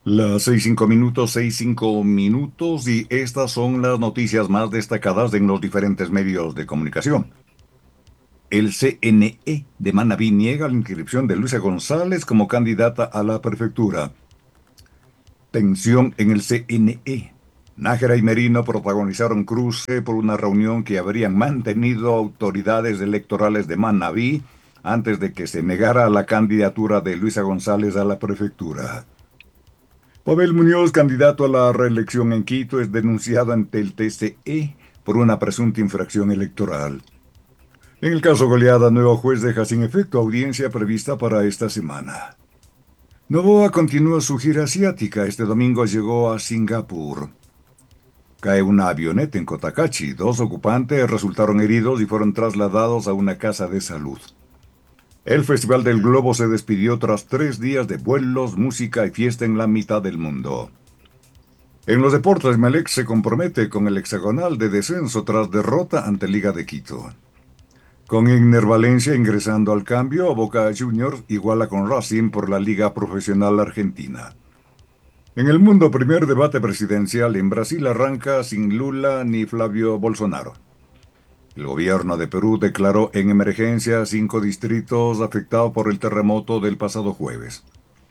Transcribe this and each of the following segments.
Las 6:05 minutos, 6:05 minutos, y estas son las noticias más destacadas en los diferentes medios de comunicación. El CNE de Manabí niega la inscripción de Luisa González como candidata a la prefectura. Tensión en el CNE. Nájera y Merino protagonizaron cruce por una reunión que habrían mantenido autoridades electorales de Manabí antes de que se negara la candidatura de Luisa González a la prefectura. Pavel Muñoz, candidato a la reelección en Quito, es denunciado ante el TCE por una presunta infracción electoral. En el caso Goleada, nuevo juez deja sin efecto audiencia prevista para esta semana. Noboa continúa su gira asiática. Este domingo llegó a Singapur. Cae una avioneta en Cotacachi. Dos ocupantes resultaron heridos y fueron trasladados a una casa de salud. El Festival del Globo se despidió tras 3 días de vuelos, música y fiesta en la mitad del mundo. En los deportes, Melec se compromete con el hexagonal de descenso tras derrota ante Liga de Quito. Con Igner Valencia ingresando al cambio, Boca Juniors iguala con Racing por la Liga Profesional Argentina. En el mundo, primer debate presidencial en Brasil arranca sin Lula ni Flavio Bolsonaro. El gobierno de Perú declaró en emergencia 5 distritos afectados por el terremoto del pasado jueves.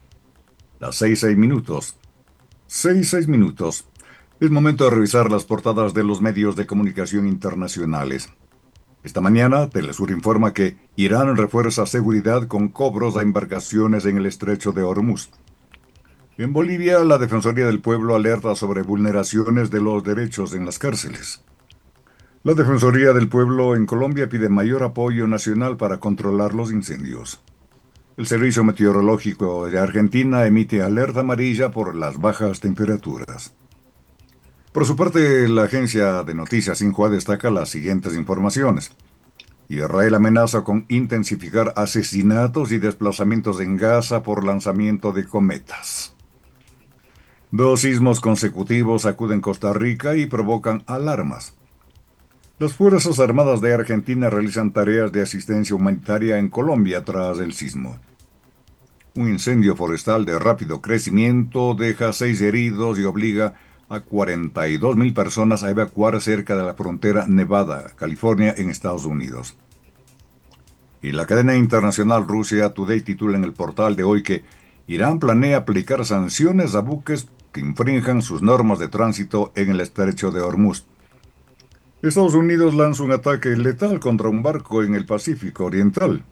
Las 6:06 minutos. 6:06 minutos. Es momento de revisar las portadas de los medios de comunicación internacionales. Esta mañana, Telesur informa que Irán refuerza seguridad con cobros a embarcaciones en el estrecho de Hormuz. En Bolivia, la Defensoría del Pueblo alerta sobre vulneraciones de los derechos en las cárceles. La Defensoría del Pueblo en Colombia pide mayor apoyo nacional para controlar los incendios. El Servicio Meteorológico de Argentina emite alerta amarilla por las bajas temperaturas. Por su parte, la agencia de noticias Xinhua destaca las siguientes informaciones. Israel amenaza con intensificar asesinatos y desplazamientos en Gaza por lanzamiento de cometas. 2 sismos consecutivos sacuden Costa Rica y provocan alarmas. Las Fuerzas Armadas de Argentina realizan tareas de asistencia humanitaria en Colombia tras el sismo. Un incendio forestal de rápido crecimiento deja 6 heridos y obliga a 42.000 personas a evacuar cerca de la frontera Nevada, California, en Estados Unidos. Y la cadena internacional Russia Today titula en el portal de hoy que Irán planea aplicar sanciones a buques que infrinjan sus normas de tránsito en el estrecho de Hormuz. Estados Unidos lanza un ataque letal contra un barco en el Pacífico Oriental.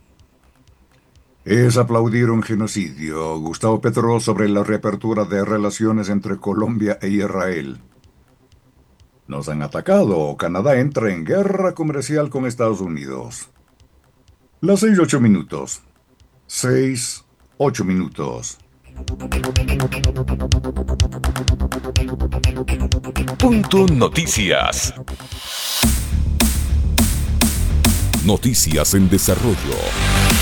Es aplaudir un genocidio. Gustavo Petro sobre la reapertura de relaciones entre Colombia e Israel. Nos han atacado. Canadá entra en guerra comercial con Estados Unidos. Las 6:08 minutos. 6:08 minutos. Punto Noticias. Noticias en desarrollo.